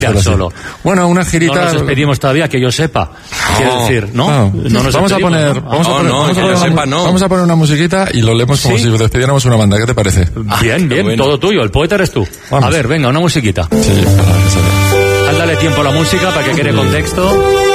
solo. Bueno, una girita. No nos despedimos todavía, que yo sepa. Quiero decir, ¿no? No nos vamos a poner, vamos a poner una musiquita y lo leemos como si despidiéramos una banda. ¿Qué te parece? Bien, bueno. Todo tuyo. El poeta eres tú. Vamos. A ver, venga, una musiquita. Sí, Dale tiempo a la música para que quede contexto.